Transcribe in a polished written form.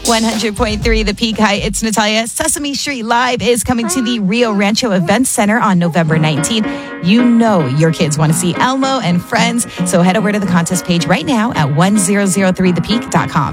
100.3 The Peak. Hi, it's Natalia. Sesame Street Live is coming to the Rio Rancho Events Center on November 19th. You know your kids want to see Elmo and friends, so head over to the contest page right now at 1003thepeak.com.